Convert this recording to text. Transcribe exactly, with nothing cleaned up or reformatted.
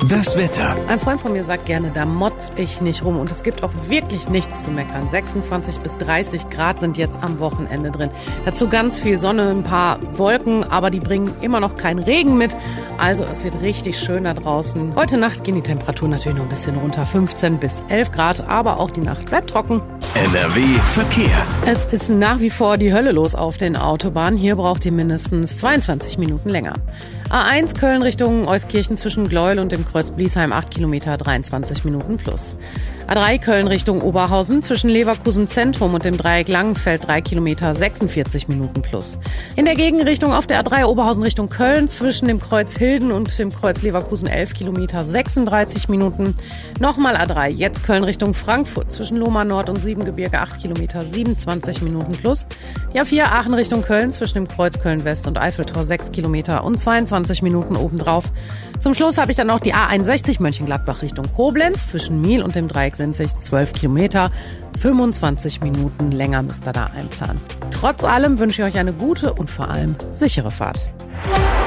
Das Wetter. Ein Freund von mir sagt gerne, da motz ich nicht rum. Und es gibt auch wirklich nichts zu meckern. sechsundzwanzig bis dreißig Grad sind jetzt am Wochenende drin. Dazu ganz viel Sonne, ein paar Wolken, aber die bringen immer noch keinen Regen mit. Also es wird richtig schön da draußen. Heute Nacht gehen die Temperaturen natürlich noch ein bisschen runter. fünfzehn bis elf Grad, aber auch die Nacht bleibt trocken. N R W Verkehr. Es ist nach wie vor die Hölle los auf den Autobahnen. Hier braucht ihr mindestens zweiundzwanzig Minuten länger. A eins Köln Richtung Euskirchen zwischen Gleuel und dem Kreuz Bliesheim acht Kilometer, dreiundzwanzig Minuten plus. A drei Köln Richtung Oberhausen zwischen Leverkusen Zentrum und dem Dreieck Langenfeld drei Kilometer, sechsundvierzig Minuten plus. In der Gegenrichtung auf der A drei Oberhausen Richtung Köln zwischen dem Kreuz Hilden und dem Kreuz Leverkusen elf Kilometer, sechsunddreißig Minuten. Nochmal A drei, jetzt Köln Richtung Frankfurt zwischen Lohmar Nord und Siebengebirge acht Kilometer, siebenundzwanzig Minuten plus. Die A vier Aachen Richtung Köln zwischen dem Kreuz Köln West und Eiffeltor sechs Kilometer und zweiundzwanzig Minuten obendrauf. Zum Schluss habe ich dann noch die A einundsechzig Mönchengladbach Richtung Koblenz zwischen Miel und dem Dreieck Sinzig zwölf Kilometer, fünfundzwanzig Minuten länger müsst ihr da einplanen. Trotz allem wünsche ich euch eine gute und vor allem sichere Fahrt.